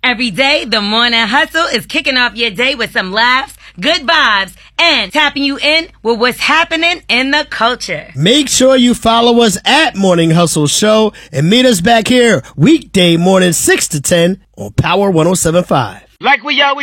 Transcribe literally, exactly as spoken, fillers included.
Every day, the Morning Hustle is kicking off your day with some laughs, good vibes, and tapping you in with what's happening in the culture. Make sure you follow us at Morning Hustle Show and meet us back here weekday morning six to ten on Power one oh seven point five. Like we always